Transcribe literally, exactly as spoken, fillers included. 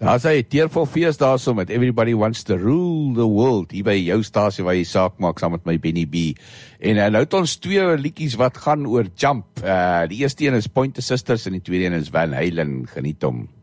As hy teervol fees daar so met Everybody Wants to Rule the World, hier by jou stasie waar jy saak maak saam met my Benny B. En uh, nou het ons twee liedjies wat gaan oor jump. Uh, die eerste een is Pointer Sisters en die tweede een is Van Halen. Geniet hom.